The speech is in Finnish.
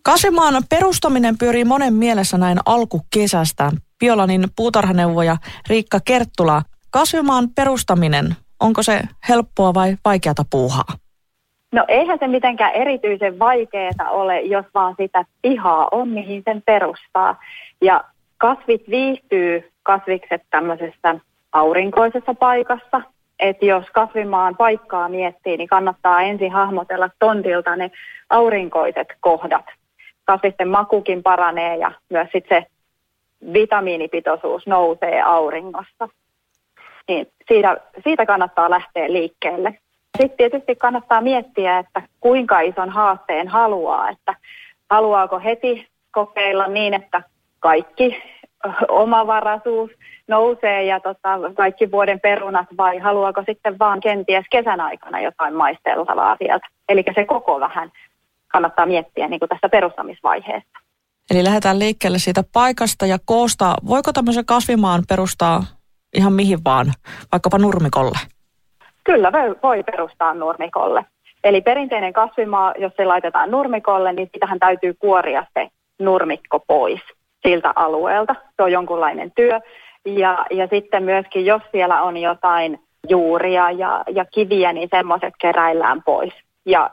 Kasvimaan perustaminen pyörii monen mielessä näin alkukesästä. Biolanin puutarhaneuvoja Riikka Kerttula. Kasvimaan perustaminen, onko se helppoa vai vaikeata puuhaa? No eihän se mitenkään erityisen vaikeaa ole, jos vaan sitä pihaa on, mihin sen perustaa. Ja kasvikset tämmöisessä aurinkoisessa paikassa. Että jos kasvimaan paikkaa miettii, niin kannattaa ensin hahmotella tontilta ne aurinkoiset kohdat. Kasvisten makukin paranee ja myös sitten se vitamiinipitoisuus nousee auringossa. Niin siitä kannattaa lähteä liikkeelle. Sitten tietysti kannattaa miettiä, että kuinka ison haasteen haluaa. Että haluaako heti kokeilla niin, että kaikki omavaraisuus nousee ja kaikki vuoden perunat, vai haluaako sitten vaan kenties kesän aikana jotain maisteltavaa sieltä. Eli se koko vähän kannattaa miettiä niin kuin tässä perustamisvaiheessa. Eli lähdetään liikkeelle siitä paikasta ja koosta. Voiko tämmöisen kasvimaan perustaa ihan mihin vaan, vaikkapa nurmikolle? Kyllä voi perustaa nurmikolle. Eli perinteinen kasvimaa, jos se laitetaan nurmikolle, niin sitähän täytyy kuoria se nurmikko pois siltä alueelta. Se on jonkunlainen työ. Ja sitten myöskin, jos siellä on jotain juuria ja kiviä, niin semmoiset keräillään pois. Ja